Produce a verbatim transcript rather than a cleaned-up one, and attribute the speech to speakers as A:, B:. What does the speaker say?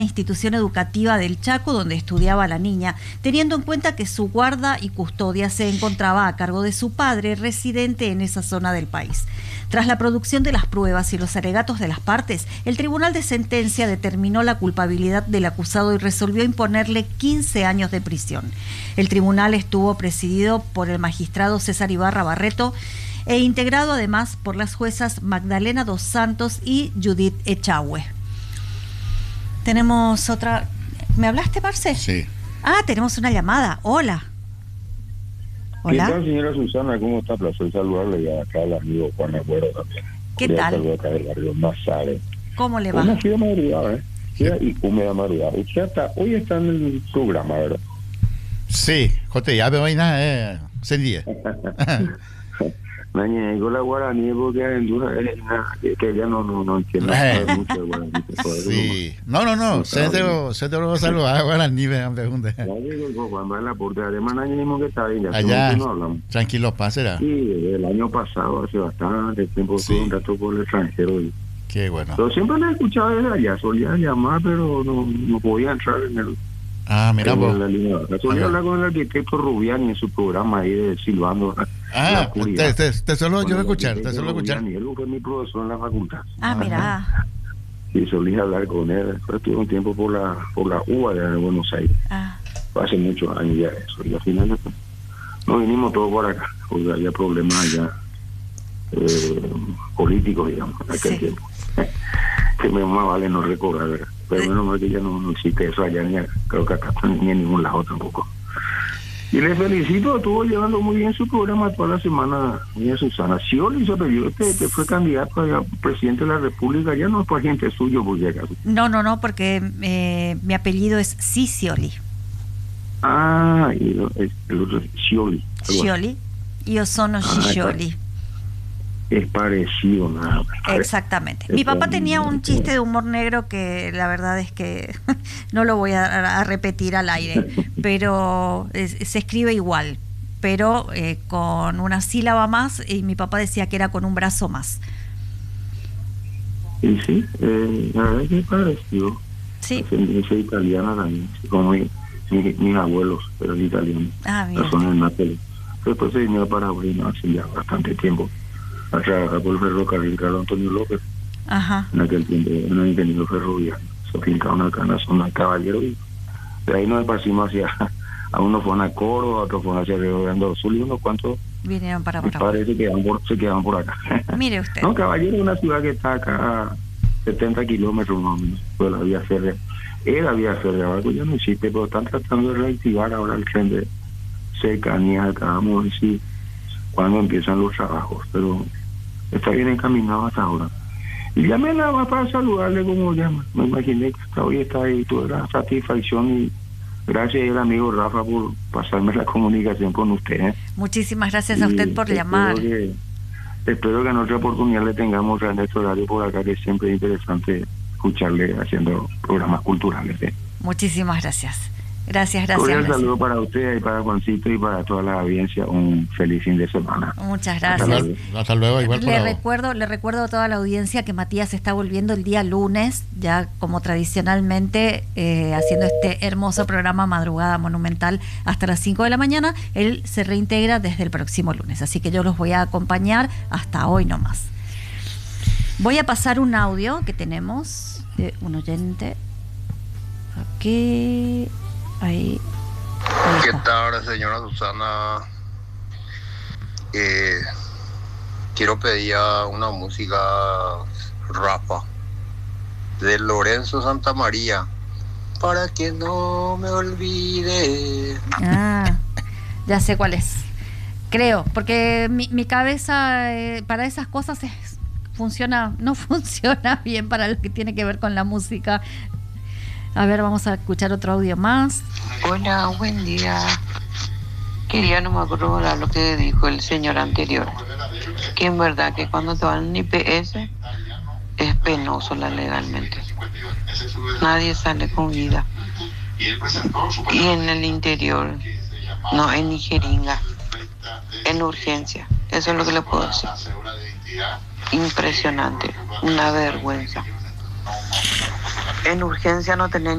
A: institución educativa del Chaco donde estudiaba la niña, teniendo en cuenta que su guarda y custodia se encontraba a cargo de su padre, residente en esa zona del país. Tras la producción de las pruebas y los alegatos de las partes, el Tribunal de Sentencia determinó la culpabilidad del acusado y resolvió imponerle quince años de prisión. El tribunal estuvo presidido por el magistrado César Ibarra Barreto e integrado además por las juezas Magdalena dos Santos y Judith Echagüe. Tenemos otra... ¿Me hablaste, Marce?
B: Sí.
A: Ah, tenemos una llamada. Hola. Hola.
C: ¿Qué tal, señora Susana? ¿Cómo está? Placer saludarle, y acá al amigo Juan Agüero también.
A: ¿Qué
C: Voy a
A: tal?
C: saludar acá del barrio Mazare.
A: ¿Cómo le va?
C: Una fría madrugada, ¿eh? Fría y húmeda madrugada. Usted hasta hoy está en el programa, ¿verdad?
B: Sí, Jote, ya veo ahí nada, eh, sendía.
C: Me llegó la guaraní porque en Honduras es una que, que ya no, no, no entiendo
B: Eh.
C: mucho de guaraní.
B: Sí. No, no, no, se te lo, se te lo saludar a la nieve, hombre, junte.
C: Ya llegó Juan Bala porque además año mismo que está ahí, ya hace
B: Allá,
C: mucho no hablamos.
B: tranquilo, pasera.
C: Sí, el año pasado, hace bastante tiempo,
B: Sí.
C: fue un rato por el extranjero. Y,
B: Qué bueno.
C: pero siempre le he escuchado desde allá, solía llamar, pero no, no podía entrar en el...
B: Ah, mira,
C: en
B: vos.
C: la línea. Solía
B: Ajá.
C: hablar con el arquitecto Rubiani en su programa ahí de Silvando.
B: Ah,
C: la oscuridad.
B: te, te, te solo
C: Con
B: yo
C: el
B: escuchar, te
C: arquitecto
B: solo escuchar.
C: Rubiani, él fue mi profesor en la facultad.
A: Ah, mira.
C: Y solía hablar con él. Después estuve un tiempo por la por la U A de Buenos Aires.
A: Ah,
C: Hace muchos años ya eso. Y al final después, nos vinimos todos por acá, porque había problemas allá eh, políticos, digamos, en aquel
A: Sí.
C: tiempo. Que me más vale no recordar, ¿verdad? Pero menos mal que ya no, no existe eso allá, ni creo que acá ni en ningún lado tampoco. Y le felicito, estuvo llevando muy bien su programa toda la semana, doña Susana. Scioli, su apellido, este, este fue candidato a presidente de la República, ya no fue agente suyo, por si acaso.
A: no, no, no, porque eh, mi apellido es Scioli.
C: Ah, y el, el, el otro es Scioli. algo así.
A: Scioli. Io sono
C: Ah,
A: Scioli.
C: Es parecido, nada.
A: Exactamente.
C: Es
A: Mi papá
C: como-
A: tenía un chiste de humor negro que la verdad es que no lo voy a, a repetir al aire, pero es- se escribe igual, pero eh, con una sílaba más, y mi papá decía que era con un brazo más.
C: Y sí, eh, la verdad es que es parecido.
A: Sí.
C: Ascendencia italiana también, como mi, mi- mis abuelos, pero italianos.
A: Ah, mira.
C: La zona de Nápoles. Después se vino a Paraguay, no, hace ya bastante tiempo, a trabajar por el ferrocarril Carlos Antonio López,
A: Ajá.
C: en aquel tiempo, en el ingeniero ferroviario. Se pintaron acá en la zona de Caballero y de ahí nos esparcimos hacia, a unos fueron a Coro, a otros fueron hacia Río Grande do Sul y unos cuantos,
A: Vinieron para
C: mis
A: Paraguay.
C: padres se quedaban por, se quedaban por acá.
A: Mire usted.
C: No, Caballero es una ciudad que está acá a setenta kilómetros más o menos de la vía férrea. Era vía férrea, algo ya no existe, pero están tratando de reactivar ahora el tren de cercanía acá, vamos a ver si cuando empiezan los trabajos, pero está bien encaminado hasta ahora. Y llamé nada más para saludarle como llama. Me imaginé que hasta hoy está ahí, toda la satisfacción y gracias al amigo Rafa por pasarme la comunicación con usted. ¿eh?
A: Muchísimas gracias a usted
C: Y
A: por
C: espero
A: llamar.
C: Que, espero que en otra oportunidad le tengamos en este horario por acá, que siempre es interesante escucharle haciendo programas culturales. ¿eh?
A: Muchísimas gracias. Gracias, gracias.
C: Cordial
A: gracias.
C: saludo para usted y para Juancito y para toda la audiencia. Un feliz fin de semana.
A: Muchas
C: Hasta
A: gracias.
C: luego.
B: Hasta luego, igual
A: Le
B: por
A: recuerdo, le recuerdo a toda la audiencia que Matías está volviendo el día lunes, ya como tradicionalmente, eh, haciendo este hermoso programa Madrugada Monumental hasta las cinco de la mañana. Él se reintegra desde el próximo lunes, así que yo los voy a acompañar hasta hoy nomás. Voy a pasar un audio que tenemos de un oyente. Aquí, ahí. ahí
D: ¿Qué
A: está.
D: tal, señora Susana? Eh, quiero pedir una música Rafa de Lorenzo Santamaría para que no me olvide.
A: Ah, ya sé cuál es. Creo, porque mi, mi cabeza eh, para esas cosas es, funciona, no funciona bien para lo que tiene que ver con la música. A ver, vamos a escuchar otro audio más.
E: Hola, buen día. Quería no me acuerdo lo que dijo el señor anterior, que en verdad que cuando te van en I P S es penoso la legalmente. Nadie sale con vida. Y en el interior no hay ni jeringa, en urgencia. Eso es lo que le puedo decir. Impresionante, una vergüenza. En urgencia no tenés